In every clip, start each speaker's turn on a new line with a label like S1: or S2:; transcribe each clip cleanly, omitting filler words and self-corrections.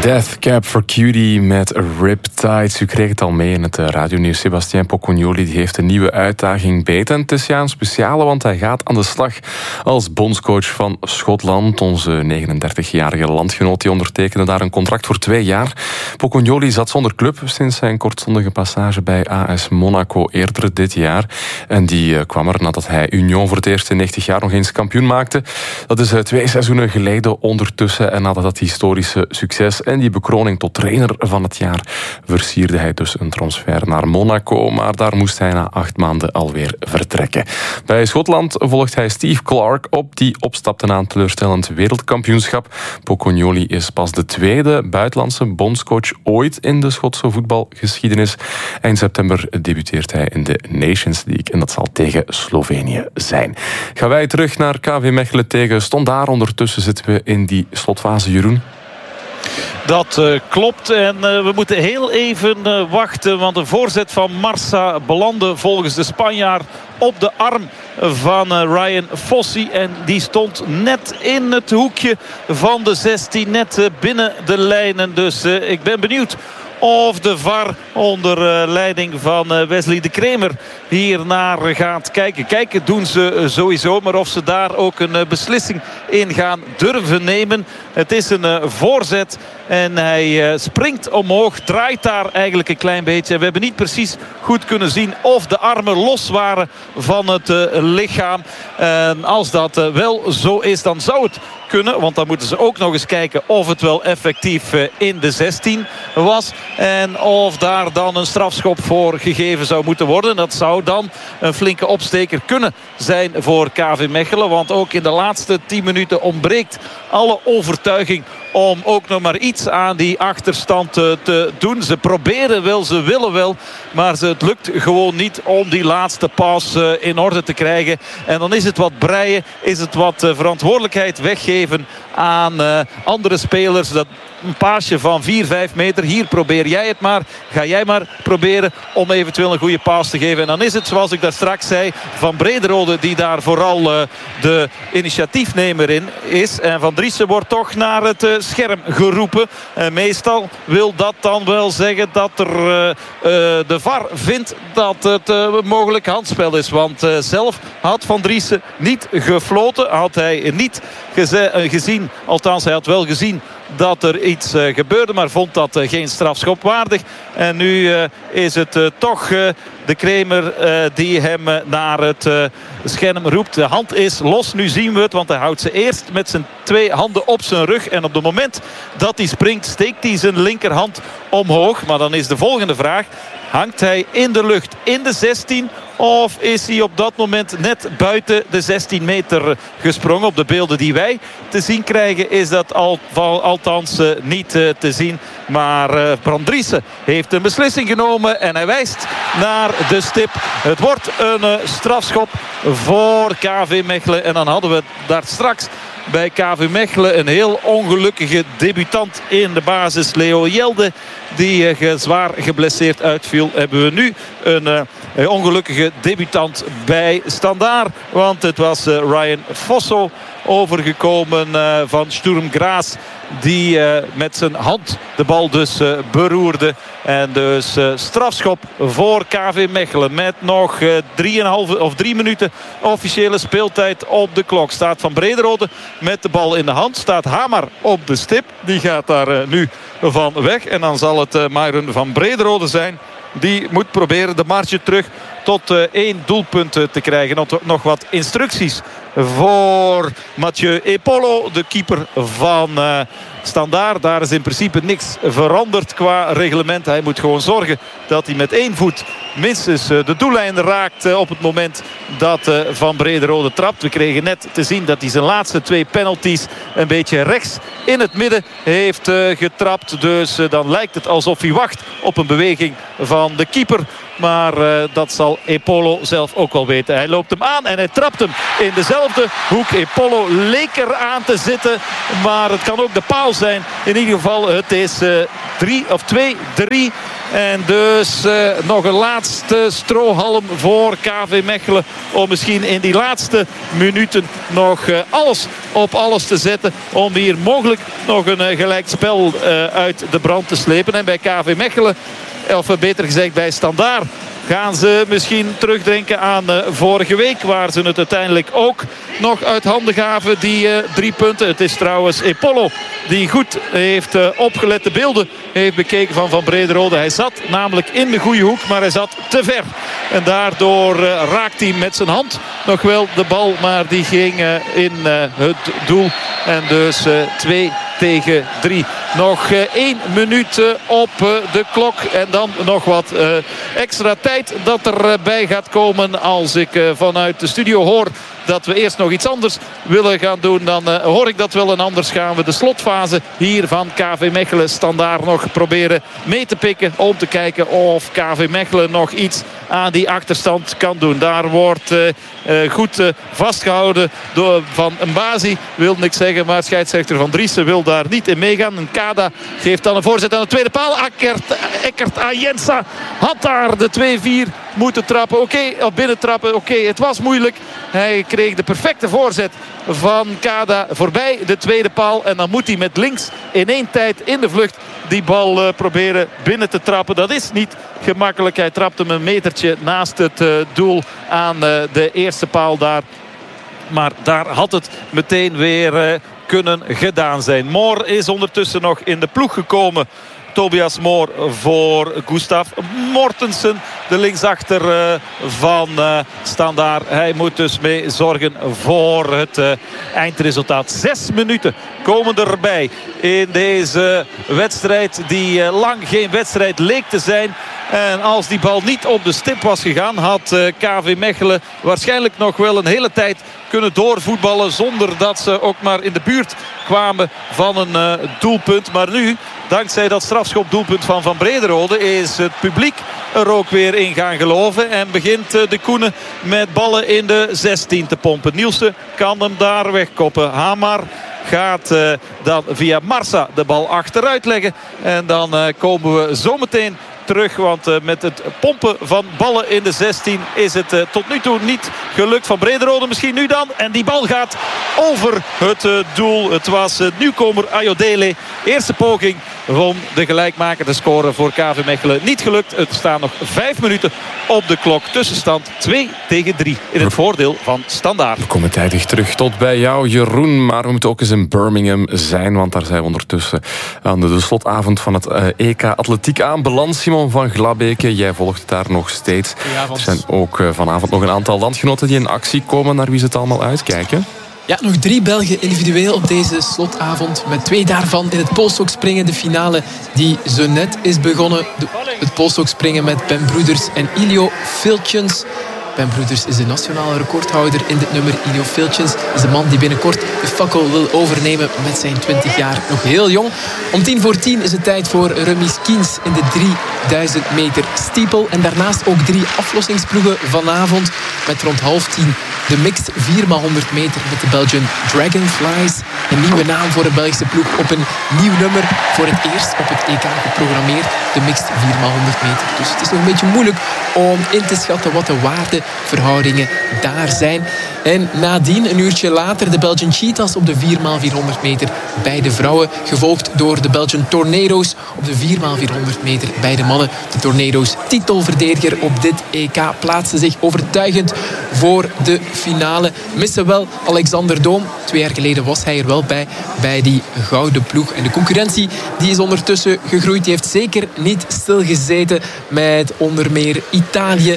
S1: Death Cab for Cutie met Riptides. U kreeg het al mee in het radionieuws. Sébastien Pocognoli die heeft een nieuwe uitdaging beet. En het is een speciale, want hij gaat aan de slag als bondscoach van Schotland. Onze 39-jarige landgenoot die ondertekende daar een contract voor 2 jaar. Pocognoli zat zonder club sinds zijn kortstondige passage bij AS Monaco eerder dit jaar. En die kwam er nadat hij Union voor het eerst in 90 jaar nog eens kampioen maakte. Dat is 2 seizoenen geleden ondertussen. En nadat dat historische succes en die bekroning tot trainer van het jaar versierde hij dus een transfer naar Monaco, maar daar moest hij na 8 maanden alweer vertrekken. Bij Schotland volgt hij Steve Clarke op, die opstapte na een teleurstellend wereldkampioenschap. Pocognoli is pas de 2e buitenlandse bondscoach ooit in de Schotse voetbalgeschiedenis. Eind september debuteert hij in de Nations League en dat zal tegen Slovenië zijn. Gaan wij terug naar KV Mechelen tegen Standaard. Ondertussen zitten we in die slotfase, Jeroen.
S2: Dat klopt en we moeten heel even wachten, want een voorzet van Marsa belandde volgens de Spanjaard op de arm van Ryan Fossey. En die stond net in het hoekje van de 16, net binnen de lijnen. Dus ik ben benieuwd of de VAR onder leiding van Wesley de Kremer hier naar gaat kijken. Kijken doen ze sowieso, maar of ze daar ook een beslissing in gaan durven nemen. Het is een voorzet en hij springt omhoog, draait daar eigenlijk een klein beetje. We hebben niet precies goed kunnen zien of de armen los waren van het lichaam. En als dat wel zo is, dan zou het kunnen, want dan moeten ze ook nog eens kijken of het wel effectief in de 16 was. En of daar dan een strafschop voor gegeven zou moeten worden. Dat zou dan een flinke opsteker kunnen zijn voor KV Mechelen. Want ook in de laatste 10 minuten ontbreekt alle overtuiging om ook nog maar iets aan die achterstand te doen. Ze proberen wel, ze willen wel, maar het lukt gewoon niet om die laatste pas in orde te krijgen. En dan is het wat breien, is het wat verantwoordelijkheid weggeven aan andere spelers. Dat een paasje van 4-5 meter. Hier probeer jij het maar. Ga jij maar proberen om eventueel een goede paas te geven. En dan is het, zoals ik daar straks zei, Van Brederode die daar vooral de initiatiefnemer in is. En Van Driessen wordt toch naar het scherm geroepen. Meestal wil dat dan wel zeggen dat er de VAR vindt dat het mogelijk handspel is. Want zelf had Van Driessen niet gefloten. Had hij niet gezien. Althans, hij had wel gezien dat er iets gebeurde, maar vond dat geen strafschop waardig. En nu is het toch de Kremer die hem naar het scherm roept. De hand is los, nu zien we het, want hij houdt ze eerst met zijn 2 handen op zijn rug. En op het moment dat hij springt, steekt hij zijn linkerhand omhoog. Maar dan is de volgende vraag: hangt hij in de lucht in de 16 of is hij op dat moment net buiten de 16 meter gesprongen? Op de beelden die wij te zien krijgen is dat althans niet te zien. Maar Van Driessen heeft een beslissing genomen en hij wijst naar de stip. Het wordt een strafschop voor KV Mechelen. En dan hadden we daar straks bij KV Mechelen een heel ongelukkige debutant in de basis, Leo Jelde, die zwaar geblesseerd uitviel. Hebben we nu een ongelukkige debutant bij Standaard. Want het was Ryan Fosso overgekomen van Sturm Graz, die met zijn hand de bal dus beroerde. En dus strafschop voor KV Mechelen. Met nog 3 minuten officiële speeltijd op de klok. Staat Van Brederode met de bal in de hand. Staat Hamer op de stip. Die gaat daar nu van weg. En dan zal het Myron Van Brederode zijn. Die moet proberen de marge terug tot 1 doelpunt te krijgen. Nog wat instructies voor Mathieu Epolo, de keeper van Standaard. Daar is in principe niks veranderd qua reglement. Hij moet gewoon zorgen dat hij met 1 voet minstens de doellijn raakt op het moment dat Van Brederode trapt. We kregen net te zien dat hij zijn laatste 2 penalties een beetje rechts in het midden heeft getrapt. Dus dan lijkt het alsof hij wacht op een beweging van de keeper. Maar dat zal Epolo zelf ook wel weten. Hij loopt hem aan en hij trapt hem in dezelfde hoek. Epolo leek er aan te zitten, maar het kan ook de paal zijn. In ieder geval, het is 2-3 En dus nog een laatste strohalm voor KV Mechelen. Om misschien in die laatste minuten nog alles op alles te zetten. Om hier mogelijk nog een gelijkspel uit de brand te slepen. En bij KV Mechelen, of beter gezegd bij Standaard, gaan ze misschien terugdenken aan vorige week. Waar ze het uiteindelijk ook nog uit handen gaven. Die 3 punten. Het is trouwens Epollo die goed heeft opgelet. De beelden heeft bekeken van Brederode. Hij zat namelijk in de goede hoek. Maar hij zat te ver. En daardoor raakt hij met zijn hand nog wel de bal. Maar die ging in het doel. En dus 2-3. Nog 1 minuut op de klok. En dan nog wat extra tijd dat erbij gaat komen. Als ik vanuit de studio hoor dat we eerst nog iets anders willen gaan doen, dan hoor ik dat wel. En anders gaan we de slotfase hier van KV Mechelen Standaard nog proberen mee te pikken. Om te kijken of KV Mechelen nog iets aan die achterstand kan doen. Daar wordt goed vastgehouden door Van Mbazi, wilde ik zeggen. Maar scheidsrechter Van Driessen wil daar niet in meegaan. En Kada geeft dan een voorzet aan de tweede paal. Eckert Ayensa had daar de 2-4 moeten trappen. Of binnentrappen. Oké, het was moeilijk. Hij kreeg de perfecte voorzet van Kada voorbij de tweede paal. En dan moet hij met links in 1 tijd in de vlucht die bal proberen binnen te trappen. Dat is niet gemakkelijk. Hij trapt hem een metertje naast het doel aan de eerste paal daar. Maar daar had het meteen weer kunnen gedaan zijn. Moor is ondertussen nog in de ploeg gekomen. Tobias Moor voor Gustav Mortensen. De linksachter van Standaard. Hij moet dus mee zorgen voor het eindresultaat. 6 minuten komen erbij in deze wedstrijd. Die lang geen wedstrijd leek te zijn. En als die bal niet op de stip was gegaan, had KV Mechelen waarschijnlijk nog wel een hele tijd kunnen doorvoetballen. Zonder dat ze ook maar in de buurt kwamen van een doelpunt. Maar nu, dankzij dat strafschopdoelpunt van Van Brederode, is het publiek er ook weer in gaan geloven. En begint de Koenen met ballen in de 16 te pompen. Nielsen kan hem daar wegkoppen. Hamar gaat dan via Marsa de bal achteruit leggen. En dan komen we zometeen terug, want met het pompen van ballen in de 16 is het tot nu toe niet gelukt. Van Brederode misschien nu dan. En die bal gaat over het doel. Het was nieuwkomer Ayodele. Eerste poging om de gelijkmaker te scoren voor KV Mechelen. Niet gelukt. Het staan nog 5 minuten op de klok. Tussenstand 2-3 in het voordeel van Standaard.
S1: We komen tijdig terug tot bij jou, Jeroen. Maar we moeten ook eens in Birmingham zijn, want daar zijn we ondertussen aan de slotavond van het EK Atletiek aanbeland. Simon van Glabeke, jij volgt het daar nog steeds. Er zijn ook vanavond nog een aantal landgenoten die in actie komen. Naar wie ze het allemaal uitkijken?
S3: Ja, nog 3 Belgen individueel op deze slotavond. Met 2 daarvan in het polstokspringen. De finale die zo net is begonnen. Het polstokspringen met Ben Broeders en Ilio Filtjens. Ben Broeders is de nationale recordhouder in dit nummer. Ilio Filtjens is de man die binnenkort de fakkel wil overnemen met zijn 20 jaar. Nog heel jong. Om 10:10 is het tijd voor Remis Kiens in de 3000 meter steeple. En daarnaast ook 3 aflossingsploegen vanavond. Met rond 9:30 de mixed 4x100 meter met de Belgian Dragonflies. Een nieuwe naam voor een Belgische ploeg op een nieuw nummer. Voor het eerst op het EK geprogrammeerd. De mixed 4x100 meter. Dus het is nog een beetje moeilijk om in te schatten wat de waardeverhoudingen daar zijn. En nadien, een uurtje later, de Belgian Cheetahs op de 4x400 meter bij de vrouwen. Gevolgd door de Belgian Tornado's op de 4x400 meter bij de mannen. De Tornado's, titelverdediger op dit EK, plaatsen zich overtuigend voor de finale. Missen wel Alexander Doom. 2 jaar geleden was hij er wel bij die gouden ploeg. En de concurrentie die is ondertussen gegroeid. Die heeft zeker niet stilgezeten met onder meer Italië.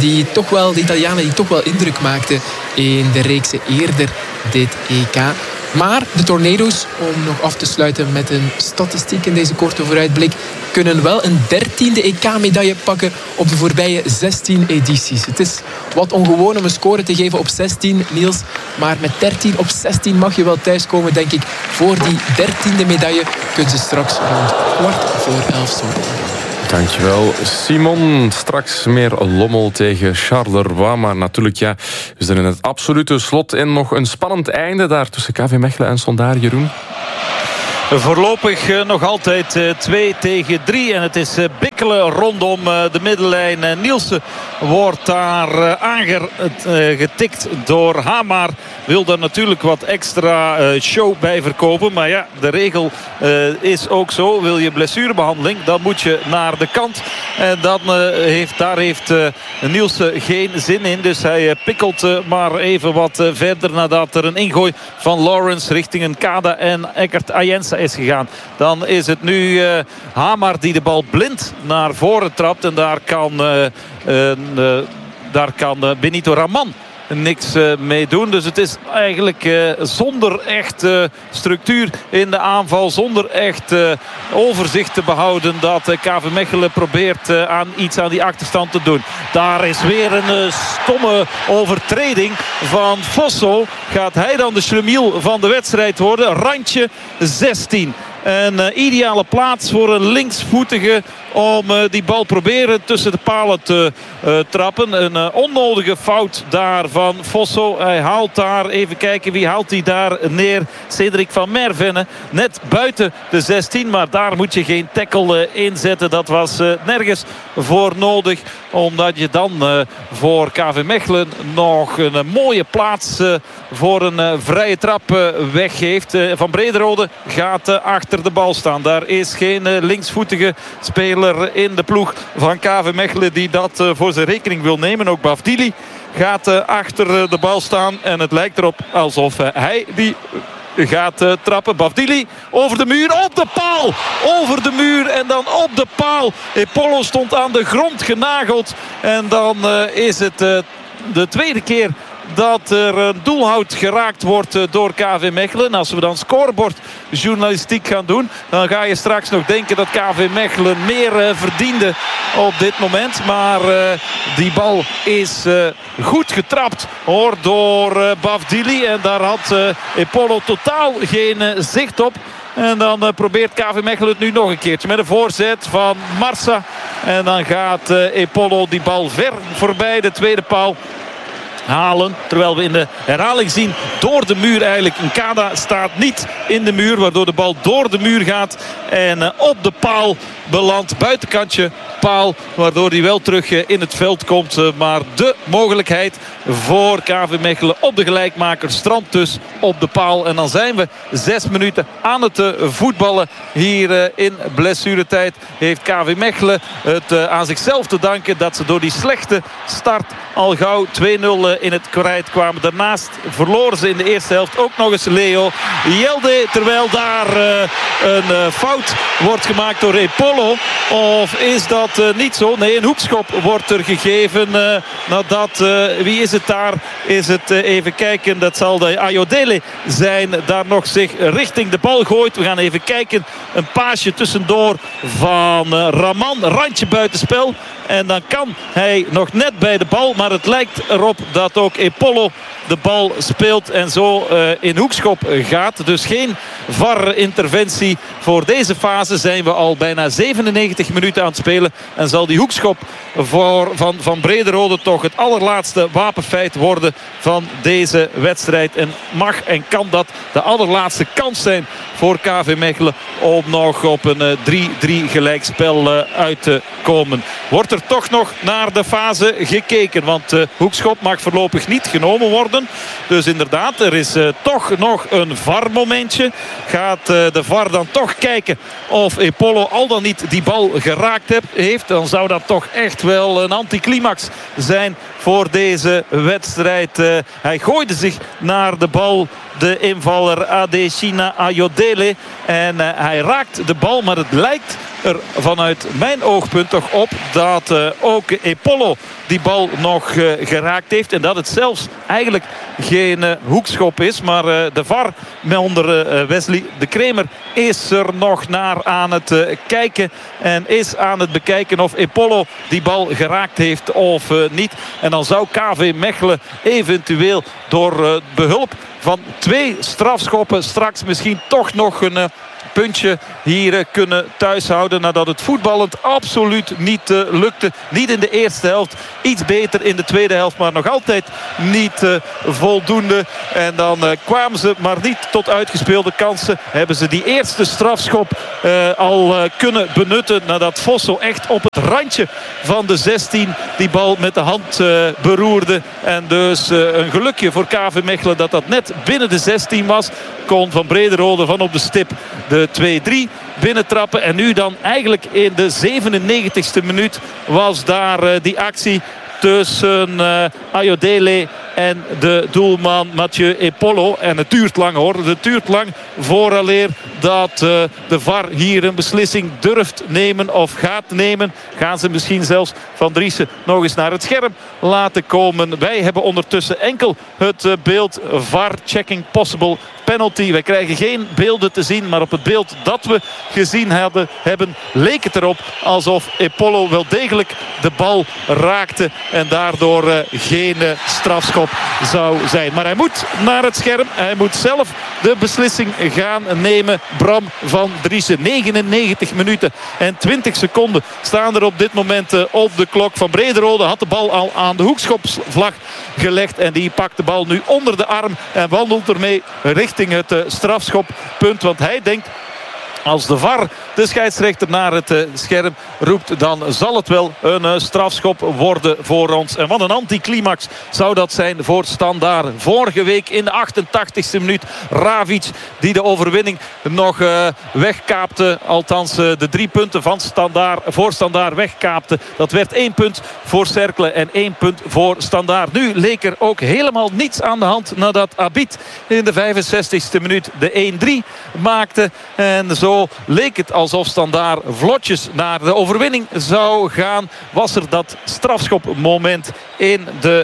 S3: De Italianen die toch wel indruk maakten in de reeksen eerder dit EK. Maar de Tornado's, om nog af te sluiten met een statistiek in deze korte vooruitblik, kunnen wel een 13e EK-medaille pakken op de voorbije 16 edities. Het is wat ongewoon om een score te geven op 16, Niels. Maar met 13 op 16 mag je wel thuiskomen, denk ik. Voor die 13e medaille kunnen ze straks rond 11:15 zorgen.
S1: Dankjewel, Simon. Straks meer Lommel tegen Charleroi. Maar natuurlijk, ja, we zijn in het absolute slot. En nog een spannend einde daar tussen KV Mechelen en Standaard, Jeroen.
S2: Voorlopig nog altijd 2-3 en het is bikkelen rondom de middenlijn. Nielsen wordt daar aangetikt door Hamar. Wil daar natuurlijk wat extra show bij verkopen. Maar ja, de regel is ook zo. Wil je blessurebehandeling, dan moet je naar de kant. En dan daar heeft Nielsen geen zin in. Dus hij pikkelt maar even wat verder nadat er een ingooi van Lawrence richting een Kada en Eckert Ayensa is gegaan. Dan is het nu Hamar die de bal blind naar voren trapt. En daar kan Benito Raman niks mee doen. Dus het is eigenlijk zonder echt structuur in de aanval, zonder echt overzicht te behouden, dat KV Mechelen probeert iets aan die achterstand te doen. Daar is weer een stomme overtreding van Fosso. Gaat hij dan de schlemiel van de wedstrijd worden? Randje 16. Een ideale plaats voor een linksvoetige om die bal proberen tussen de palen te trappen. Een onnodige fout daar van Fosso. Hij haalt daar, even kijken wie haalt hij daar neer. Cedric van Mervenne. Net buiten de 16, maar daar moet je geen tackle inzetten. Dat was nergens voor nodig. Omdat je dan voor KV Mechelen nog een mooie plaats voor een vrije trap weggeeft. Van Brederode gaat achter de bal staan. Daar is geen linksvoetige speler in de ploeg van KV Mechelen die dat voor zijn rekening wil nemen. Ook Bafdili gaat achter de bal staan. En het lijkt erop alsof hij die gaat trappen. Bafdili over de muur, op de paal. Over de muur en dan op de paal. Epollo stond aan de grond genageld. En dan is het de tweede keer dat er een doelhout geraakt wordt door KV Mechelen. Als we dan scorebordjournalistiek gaan doen, dan ga je straks nog denken dat KV Mechelen meer verdiende op dit moment. Maar die bal is goed getrapt door Bafdili. En daar had Epollo totaal geen zicht op. En dan probeert KV Mechelen het nu nog een keertje met een voorzet van Marsa. En dan gaat Epollo die bal ver voorbij de tweede paal halen. Terwijl we in de herhaling zien door de muur eigenlijk. Nkada staat niet in de muur. Waardoor de bal door de muur gaat. En op de paal belandt. Buitenkantje paal. Waardoor hij wel terug in het veld komt. Maar de mogelijkheid voor KV Mechelen op de gelijkmaker strandt dus op de paal. En dan zijn we 6 minuten aan het voetballen. Hier in blessuretijd heeft KV Mechelen het aan zichzelf te danken dat ze door die slechte start al gauw 2-0 in het kwijt kwamen. Daarnaast verloren ze in de eerste helft ook nog eens Leo Yelde. Terwijl daar een fout wordt gemaakt door Epollo. Of is dat niet zo? Nee, een hoekschop wordt er gegeven nadat, wie is het daar? Is het even kijken, dat zal de Ayodele zijn. Daar nog zich richting de bal gooit. We gaan even kijken. Een paasje tussendoor van Raman. Randje buitenspel. En dan kan hij nog net bij de bal. Maar het lijkt erop dat ook Epollo de bal speelt en zo in hoekschop gaat. Dus geen VAR-interventie. Voor deze fase zijn we al bijna 97 minuten aan het spelen. En zal die hoekschop van Brederode toch het allerlaatste wapenfeit worden van deze wedstrijd. En mag en kan dat de allerlaatste kans zijn voor KV Mechelen om nog op een 3-3 gelijkspel uit te komen. Wordt er toch nog naar de fase gekeken. Want hoekschop mag voorlopig niet genomen worden. Dus inderdaad, er is toch nog een VAR-momentje. Gaat de VAR dan toch kijken of Epollo al dan niet die bal geraakt heeft. Dan zou dat toch echt wel een anticlimax zijn voor deze wedstrijd. Hij gooide zich naar de bal, de invaller Adesina Ayodele. En hij raakt de bal, maar het lijkt er vanuit mijn oogpunt toch op dat ook Epollo die bal nog geraakt heeft. En dat het zelfs eigenlijk geen hoekschop is. Maar de VAR onder Wesley de Kremer is er nog naar aan het kijken. En is aan het bekijken of Epollo die bal geraakt heeft of niet. En dan zou KV Mechelen eventueel door behulp van 2 strafschoppen straks misschien toch nog een puntje hier kunnen thuishouden nadat het voetballend absoluut niet lukte. Niet in de eerste helft, iets beter in de tweede helft, maar nog altijd niet voldoende. En dan kwamen ze maar niet tot uitgespeelde kansen. Hebben ze die eerste strafschop al kunnen benutten nadat Vosso echt op het randje van de 16 die bal met de hand beroerde. En dus een gelukje voor KV Mechelen dat dat net binnen de 16 was. Kon Van Brederode van op de stip de 2-3 binnentrappen. En nu dan eigenlijk in de 97ste minuut was daar die actie tussen Ayodele en de doelman Mathieu Epolo. En het duurt lang hoor. Het duurt lang vooraleer dat de VAR hier een beslissing durft nemen of gaat nemen. Gaan ze misschien zelfs Van Driessen nog eens naar het scherm laten komen. Wij hebben ondertussen enkel het beeld VAR checking possible penalty. Wij krijgen geen beelden te zien, maar op het beeld dat we gezien hebben leek het erop alsof Epolo wel degelijk de bal raakte en daardoor geen strafschop zou zijn. Maar hij moet naar het scherm. Hij moet zelf de beslissing gaan nemen. Bram Van Driessen. 99 minuten en 20 seconden staan er op dit moment op de klok. Van Brederode had de bal al aan de hoekschopsvlag gelegd. En die pakt de bal nu onder de arm en wandelt ermee richting het strafschoppunt. Want hij denkt, als de VAR de scheidsrechter naar het scherm roept, dan zal het wel een strafschop worden voor ons. En wat een anticlimax zou dat zijn voor Standaard. Vorige week in de 88ste minuut Ravic die de overwinning nog wegkaapte. Althans de 3 punten van voor Standaard wegkaapte. Dat werd 1 punt voor Cercle en 1 punt voor Standaard. Nu leek er ook helemaal niets aan de hand nadat Abid in de 65ste minuut de 1-3 maakte. En zo leek het alsof Standaard vlotjes naar de overwinning zou gaan. Was er dat strafschopmoment in de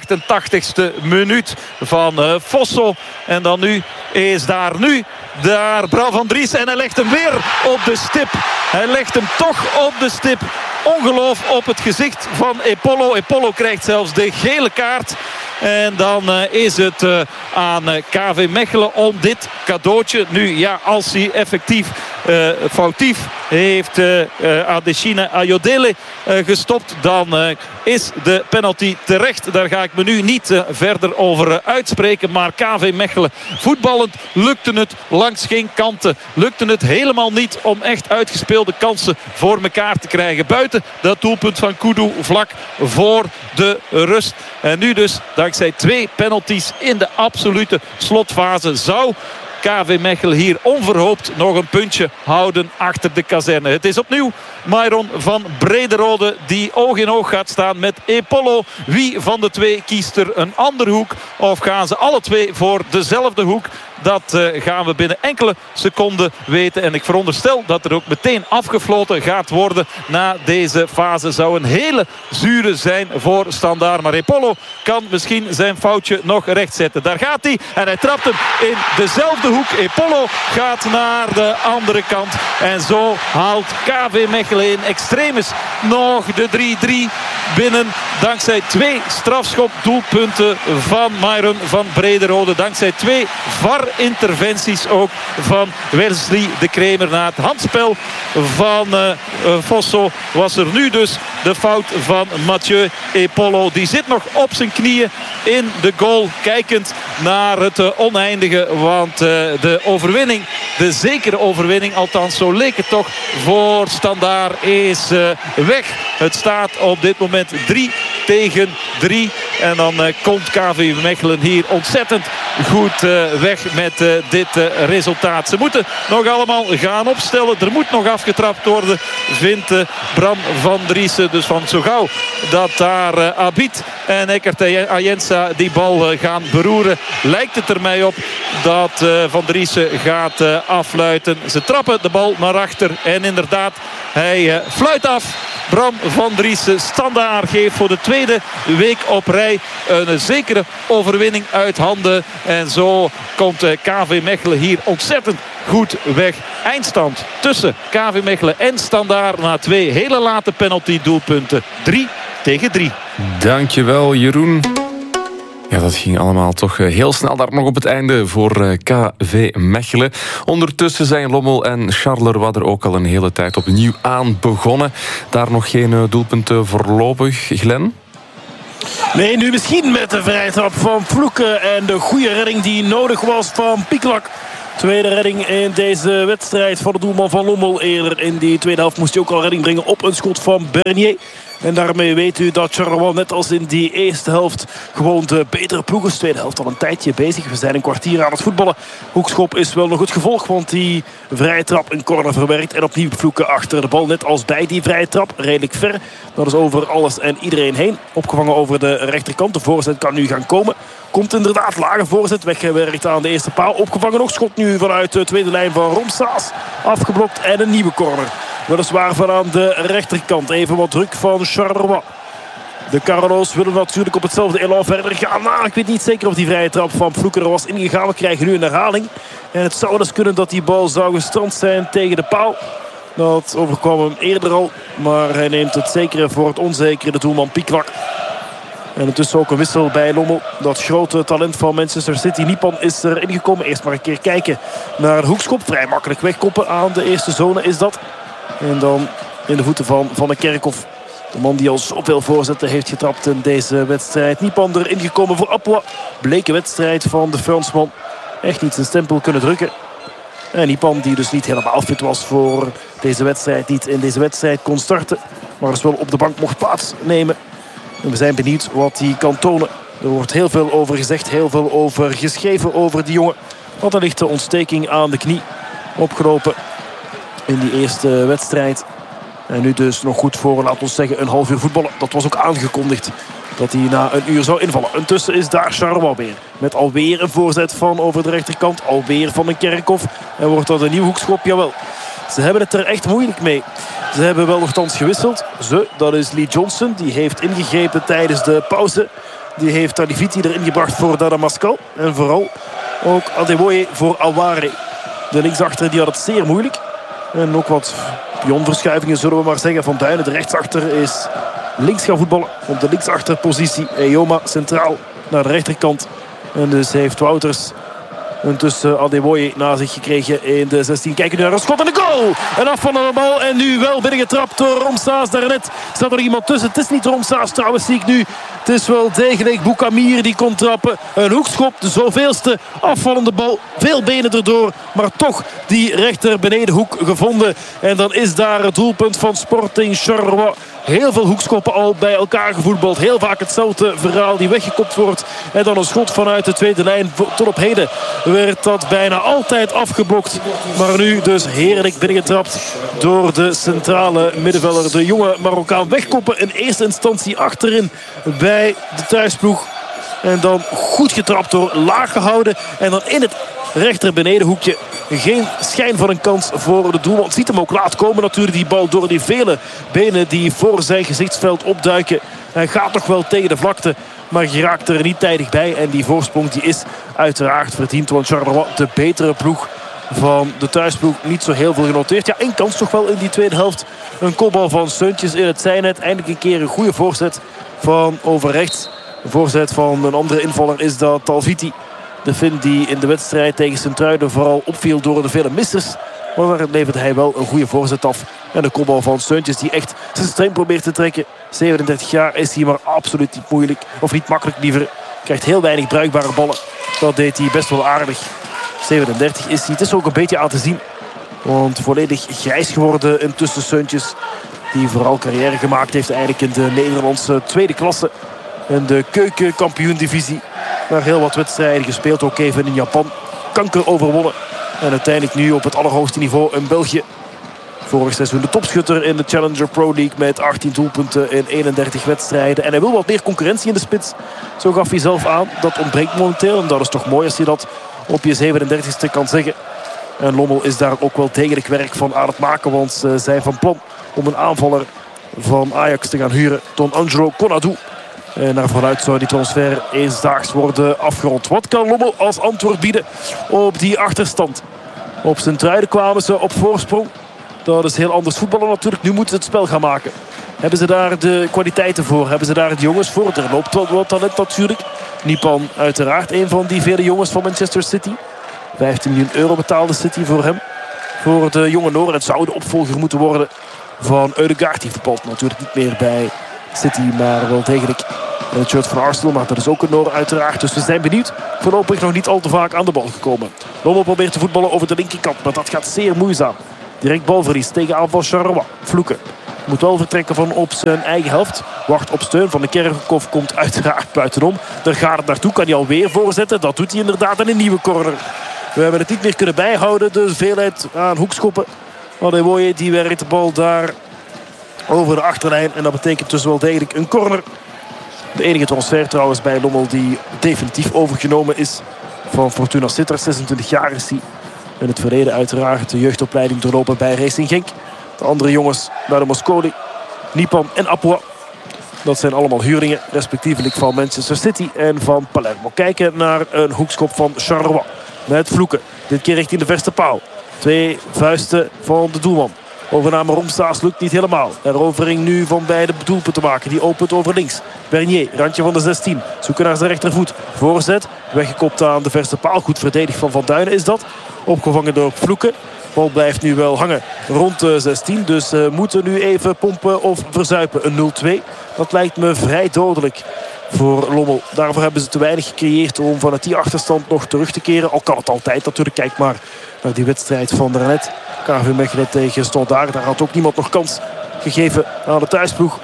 S2: 88ste minuut van Vosso. En dan nu is daar Bram Van Driessen. En hij legt hem weer op de stip. Hij legt hem toch op de stip. Ongeloof op het gezicht van Epolo. Epolo krijgt zelfs de gele kaart. En dan is het aan KV Mechelen om dit cadeautje. Nu ja, als hij effectief foutief heeft Adesina Ayodele gestopt, dan is de penalty terecht. Daar ga ik me nu niet verder over uitspreken. Maar KV Mechelen voetballend lukte het langs geen kanten. Lukte het helemaal niet om echt uitgespeelde kansen voor elkaar te krijgen. Buiten dat doelpunt van Kudu vlak voor de rust. En nu dus dankzij 2 penalties in de absolute slotfase zou KV Mechelen hier onverhoopt nog een puntje houden achter de kazerne. Het is opnieuw Myron van Brederode die oog in oog gaat staan met Epolo. Wie van de 2 kiest er een andere hoek? Of gaan ze alle 2 voor dezelfde hoek? Dat gaan we binnen enkele seconden weten. En ik veronderstel dat er ook meteen afgefloten gaat worden na deze fase. Zou een hele zure zijn voor Standaard. Maar Epolo kan misschien zijn foutje nog rechtzetten. Daar gaat hij. En hij trapt hem in dezelfde hoek. Epolo gaat naar de andere kant. En zo haalt KV Mechelen in extremis nog de 3-3 binnen. Dankzij 2 strafschopdoelpunten van Myron van Brederode. Dankzij 2 VAR-interventies ook van Wesley de Kremer. Na het handspel van Vosso was er nu dus de fout van Mathieu Epolo. Die zit nog op zijn knieën in de goal, kijkend naar het oneindige. Want de overwinning, de zekere overwinning, althans zo leek het toch, voor Standaard is weg. Het staat op dit moment 3-3. En dan komt KV Mechelen hier ontzettend goed weg met dit resultaat. Ze moeten nog allemaal gaan opstellen. Er moet nog afgetrapt worden, vindt Bram Van Driessen. Dus van zo gauw dat daar Abid en Eckert Ayensa die bal gaan beroeren, lijkt het er mij op dat Van Driessen gaat affluiten. Ze trappen de bal naar achter en inderdaad, hij fluit af. Bram Van Driessen, Standaard geeft voor de 2e week op rij een zekere overwinning uit handen. En zo komt KV Mechelen hier ontzettend goed weg. Eindstand tussen KV Mechelen en Standaard na 2 hele late penalty doelpunten. 3-3.
S1: Dankjewel, Jeroen. Ja, dat ging allemaal toch heel snel daar nog op het einde voor KV Mechelen. Ondertussen zijn Lommel en Charleroi er ook al een hele tijd opnieuw aan begonnen. Daar nog geen doelpunten voorlopig, Glenn?
S4: Nee, nu misschien met de vrije trap van Vloeken en de goede redding die nodig was van Pieklak. Tweede redding in deze wedstrijd van de doelman van Lommel. Eerder in die tweede helft moest hij ook al redding brengen op een schot van Bernier. En daarmee weet u dat Charleroi net als in die eerste helft gewoon de betere ploeg is. Tweede helft al een tijdje bezig. We zijn een kwartier aan het voetballen. Hoekschop is wel nog het gevolg, want die vrije trap een corner verwerkt. En opnieuw Vloeken achter de bal, net als bij die vrije trap. Redelijk ver. Dat is over alles en iedereen heen. Opgevangen over de rechterkant. De voorzet kan nu gaan komen. Komt inderdaad, lage voorzet. Weggewerkt aan de eerste paal. Opgevangen nog. Schot nu vanuit de tweede lijn van Romsaas. Afgeblokt en een nieuwe corner. Weliswaar van aan de rechterkant. Even wat druk van Charleroi. De Carolo's willen natuurlijk op hetzelfde elan verder gaan. Nou, ik weet niet zeker of die vrije trap van Vloeken er was ingegaan. We krijgen nu een herhaling. En het zou dus kunnen dat die bal zou gestrand zijn tegen de paal. Dat overkwam hem eerder al. Maar hij neemt het zekere voor het onzekere. De doelman Pieklak. En intussen ook een wissel bij Lommel. Dat grote talent van Manchester City. Nipan is er ingekomen. Eerst maar een keer kijken naar de hoekschop. Vrij makkelijk wegkoppen aan de eerste zone is dat. En dan in de voeten van Van den Kerkhof. De man die al zoveel voorzetten heeft getrapt in deze wedstrijd. Nipan erin gekomen voor Appwa. Bleke wedstrijd van de Fransman. Echt niet zijn stempel kunnen drukken. En Nipan die dus niet helemaal fit was voor deze wedstrijd. Niet in deze wedstrijd kon starten. Maar dus wel op de bank mocht plaatsnemen. En we zijn benieuwd wat hij kan tonen. Er wordt heel veel over gezegd. Heel veel over geschreven over die jongen. Want er ligt de ontsteking aan de knie opgelopen in die eerste wedstrijd. En nu dus nog goed voor, laten we zeggen, een half uur voetballen. Dat was ook aangekondigd dat hij na een uur zou invallen. Intussen is daar Charleroi weer. Met alweer een voorzet van over de rechterkant. Alweer van een Kerkhof. En wordt dat een nieuw hoekschop? Jawel. Ze hebben het er echt moeilijk mee. Ze hebben wel nogthans gewisseld. Dat is Lee Johnson. Die heeft ingegrepen tijdens de pauze. Die heeft Taliviti erin gebracht voor Dada Mascal. En vooral ook Adeboye voor Aware. De linksachter die had het zeer moeilijk. En ook wat pionverschuivingen zullen we maar zeggen. Van Duinen, de rechtsachter, is links gaan voetballen. Op de linksachterpositie. Eyoma centraal naar de rechterkant. En dus heeft Wouters intussen Adeboye na zich gekregen in de 16. Kijken nu naar een schot en de goal. En afvallende bal en nu wel binnengetrapt door Romsaas. Daarnet staat er iemand tussen. Het is niet Romsaas trouwens, zie ik nu. Het is wel degelijk Boukamir die kon trappen. Een hoekschop, de zoveelste afvallende bal. Veel benen erdoor, maar toch die rechter benedenhoek gevonden. En dan is daar het doelpunt van Sporting Charleroi. Heel veel hoekschoppen al bij elkaar gevoetbald. Heel vaak hetzelfde verhaal die weggekopt wordt. En dan een schot vanuit de tweede lijn. Tot op heden werd dat bijna altijd afgeblokt. Maar nu dus heerlijk binnengetrapt door de centrale middenvelder. De jonge Marokkaan wegkoppen in eerste instantie achterin bij de thuisploeg. En dan goed getrapt door, laag gehouden. En dan in het rechter benedenhoekje. Geen schijn van een kans voor de doelman. Het ziet hem ook laat komen natuurlijk, die bal, door die vele benen die voor zijn gezichtsveld opduiken. Hij gaat nog wel tegen de vlakte, maar geraakt er niet tijdig bij. En die voorsprong die is uiteraard verdiend. Want Charleroi, de betere ploeg van de thuisploeg, niet zo heel veel genoteerd. Ja, één kans toch wel in die tweede helft. Een kopbal van Seuntjes in het zijnet. Eindelijk een keer een goede voorzet van over rechts. De voorzet van een andere invaller is dat Talviti. De Fin die in de wedstrijd tegen Sint-Truiden vooral opviel door de vele missers. Maar daar levert hij wel een goede voorzet af. En de kopbal van Seuntjes die echt zijn streng probeert te trekken. 37 jaar is hij, maar absoluut niet moeilijk. Of niet makkelijk liever. Krijgt heel weinig bruikbare ballen. Dat deed hij best wel aardig. 37 is hij. Het is ook een beetje aan te zien. Want volledig grijs geworden intussen Seuntjes. Die vooral carrière gemaakt heeft eigenlijk in de Nederlandse tweede klasse. In de keukenkampioen-divisie. Daar heel wat wedstrijden gespeeld. Ook even in Japan. Kanker overwonnen. En uiteindelijk nu op het allerhoogste niveau in België. Vorig seizoen de topschutter in de Challenger Pro League. Met 18 doelpunten in 31 wedstrijden. En hij wil wat meer concurrentie in de spits. Zo gaf hij zelf aan. Dat ontbreekt momenteel. En dat is toch mooi als je dat op je 37e kan zeggen. En Lommel is daar ook wel degelijk werk van aan het maken. Want ze zijn van plan om een aanvaller van Ajax te gaan huren. Don Angelo Konadu. En naar vooruit zou die transfer eensdaags worden afgerond. Wat kan Lommel als antwoord bieden op die achterstand? Op Sint-Truiden kwamen ze op voorsprong. Dat is heel anders voetballen natuurlijk. Nu moeten ze het spel gaan maken. Hebben ze daar de kwaliteiten voor? Hebben ze daar de jongens voor? Er loopt wat talent natuurlijk. Nipan uiteraard een van die vele jongens van Manchester City. 15 miljoen euro betaalde City voor hem. Voor de jonge Noor. Het zou de opvolger moeten worden van Ødegaard. Die verpalt natuurlijk niet meer bij City, maar wel degelijk in het shirt van Arsenal. Maar dat is ook een Noor uiteraard. Dus we zijn benieuwd. Voorlopig nog niet al te vaak aan de bal gekomen. Lommel probeert te voetballen over de linkerkant. Maar dat gaat zeer moeizaam. Direct balverlies tegen aanval Charleroi. Vloeken. Moet wel vertrekken van op zijn eigen helft. Wacht op steun van de Kerkhoff. Komt uiteraard buitenom. Daar gaat het naartoe. Kan hij alweer voorzetten. Dat doet hij inderdaad in een nieuwe corner. We hebben het niet meer kunnen bijhouden. De veelheid aan hoekschoppen. Adewoye die werkt de bal daar over de achterlijn. En dat betekent dus wel degelijk een corner. De enige transfer trouwens bij Lommel die definitief overgenomen is van Fortuna Sittard. 26 jaar is hij. In het verleden uiteraard de jeugdopleiding doorlopen bij Racing Genk. De andere jongens bij de Mosconi, Nipan en Apua. Dat zijn allemaal huurlingen, respectievelijk van Manchester City en van Palermo. Kijken naar een hoekschop van Charleroi. Met Vloeken. Dit keer richting de verste paal. 2 vuisten van de doelman. Overname Romsaas lukt niet helemaal. Herovering nu van beide doelpunten te maken. Die opent over links. Bernier, randje van de 16. Zoeken naar zijn rechtervoet. Voorzet. Weggekopt aan de verste paal. Goed verdedigd van Van Duinen is dat. Opgevangen door Vloeken. De bal blijft nu wel hangen rond de 16. Dus moeten nu even pompen of verzuipen. Een 0-2. Dat lijkt me vrij dodelijk voor Lommel. Daarvoor hebben ze te weinig gecreëerd om vanuit die achterstand nog terug te keren. Al kan het altijd natuurlijk. Kijk maar naar die wedstrijd van daarnet. KV Mechelen tegen Stoldaar. Daar had ook niemand nog kans gegeven aan de thuisploeg.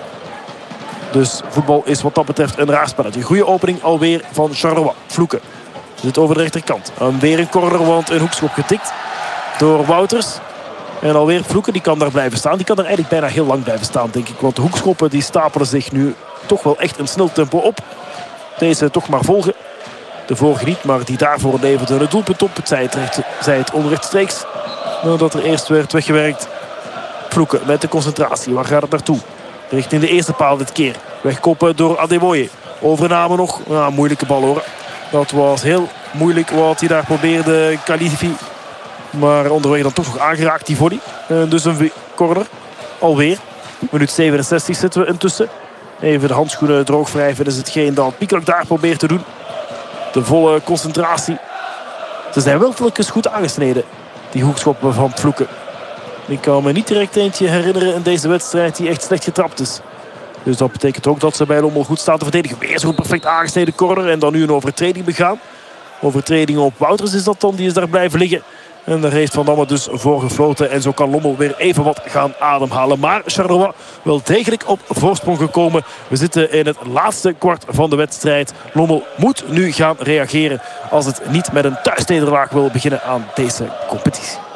S4: Dus voetbal is wat dat betreft een raar spelletje. Goede opening alweer van Charleroi. Vloeken. Zit over de rechterkant. En weer een corner, want een hoekschop getikt door Wouters. En alweer Vloeken, die kan daar blijven staan. Die kan er eigenlijk bijna heel lang blijven staan, denk ik. Want de hoekschoppen die stapelen zich nu toch wel echt een snel tempo op. Deze toch maar volgen. De vorige niet, maar die daarvoor leverde een doelpunt op. Het zij het onrechtstreeks. Nadat er eerst werd weggewerkt. Vloeken met de concentratie. Waar gaat het naartoe? Richting de eerste paal dit keer. Wegkoppen door Adewoye. Overname nog. Moeilijke bal hoor. Dat was heel moeilijk wat hij daar probeerde. Khalifi. Maar onderweg dan toch nog aangeraakt die volley. Dus een corner. Alweer. Minuut 67 zitten we intussen. Even de handschoenen droog wrijven. Dat is hetgeen dat Pieklak daar probeert te doen. De volle concentratie. Ze zijn wel telkens goed aangesneden. Die hoekschoppen van Vloeken. Ik kan me niet direct eentje herinneren in deze wedstrijd die echt slecht getrapt is. Dus dat betekent ook dat ze bij Lommel goed staan te verdedigen. Weer zo'n perfect aangesneden corner. En dan nu een overtreding begaan. Overtreding op Wouters is dat dan. Die is daar blijven liggen. En daar heeft Van Damme dus voor gefloten. En zo kan Lommel weer even wat gaan ademhalen. Maar Charleroi wel degelijk op voorsprong gekomen. We zitten in het laatste kwart van de wedstrijd. Lommel moet nu gaan reageren als het niet met een thuisnederlaag wil beginnen aan deze competitie.